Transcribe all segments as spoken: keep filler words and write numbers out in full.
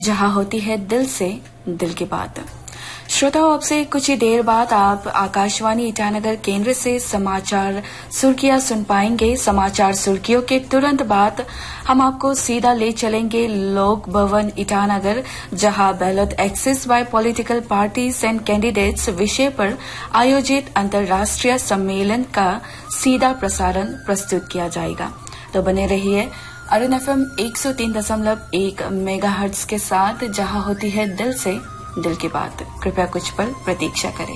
जहां होती है दिल से दिल की बात। श्रोताओं, अब से कुछ ही देर बाद आप आकाशवाणी ईटानगर केंद्र से समाचार सुर्खियां सुन पाएंगे। समाचार सुर्खियों के तुरंत बाद हम आपको सीधा ले चलेंगे लोक भवन ईटानगर, जहां ballot access bye political parties and candidates विषय पर आयोजित अंतर्राष्ट्रीय सम्मेलन का सीधा प्रसारण प्रस्तुत किया जाएगा। तो बने रहिए अरुण एफएम एक सौ तीन दशमलव एक मेगाहर्ट्ज के साथ, जहां होती है दिल से दिल की बात। कृपया कुछ पल प्रतीक्षा करें।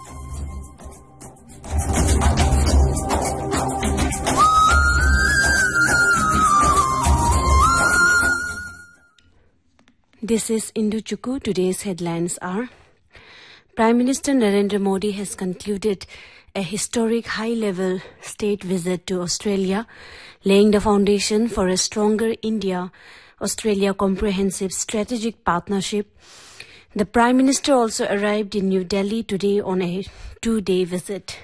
This is Indu Chukku. Today's headlines are: Prime Minister Narendra Modi has concluded a historic high-level state visit to Australia, laying the foundation for a stronger India-Australia comprehensive strategic partnership. The Prime Minister also arrived in New Delhi today on a two-day visit.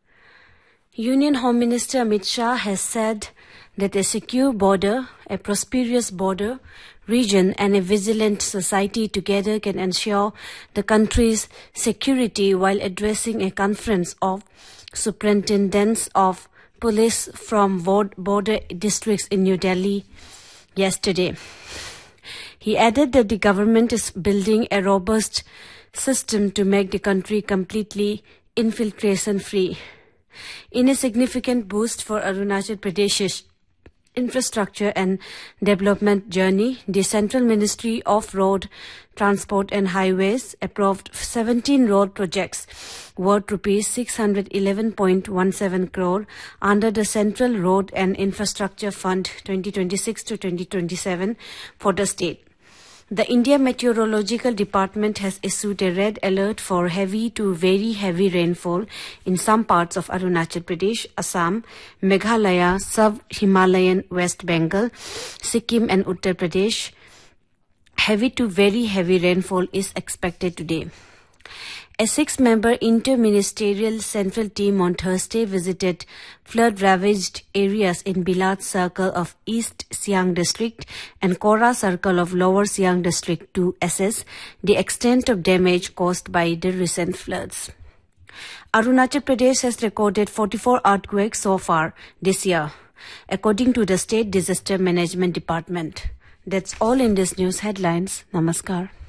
Union Home Minister Amit Shah has said that a secure border, a prosperous border region and a vigilant society together can ensure the country's security while addressing a conference of superintendents of police from border districts in New Delhi yesterday. He added that the government is building a robust system to make the country completely infiltration-free. In a significant boost for Arunachal Pradesh's infrastructure and development journey, the Central Ministry of Road Transport and Highways approved seventeen road projects worth rupees six hundred eleven point one seven crore under the Central Road and Infrastructure Fund twenty twenty-six to twenty twenty-seven for the state. The India Meteorological Department has issued a red alert for heavy to very heavy rainfall in some parts of Arunachal Pradesh, Assam, Meghalaya, Sub-Himalayan West Bengal, Sikkim and Uttar Pradesh. Heavy to very heavy rainfall is expected today. A six-member inter-ministerial central team on Thursday visited flood-ravaged areas in Bilat Circle of East Siang District and Kora Circle of Lower Siang District to assess the extent of damage caused by the recent floods. Arunachal Pradesh has recorded forty-four earthquakes so far this year, according to the State Disaster Management Department. That's all in this news headlines. Namaskar.